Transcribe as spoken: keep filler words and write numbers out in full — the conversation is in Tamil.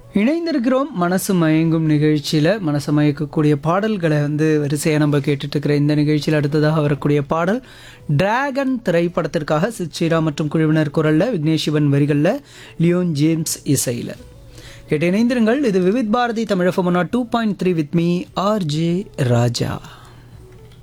இணைந்திருக்கிறோம் மனசு மயங்கும் நிகழ்ச்சியில். மனசு மயக்கக்கூடிய பாடல்களை வந்து வரிசையாக நம்ம கேட்டுட்டு இருக்கிற இந்த நிகழ்ச்சியில் அடுத்ததாக வரக்கூடிய பாடல் டிராகன் திரைப்படத்திற்காக சித்ஸ்ரீரா மற்றும் குழுவினர் குரலில் விக்னேஷ் சிவன் வரிகளில் லியோன் ஜேம்ஸ் இசையில் கேட்டு இணைந்திருங்கள். இது Vividh Bharathi Tamil FM two point three with me RJ Raja.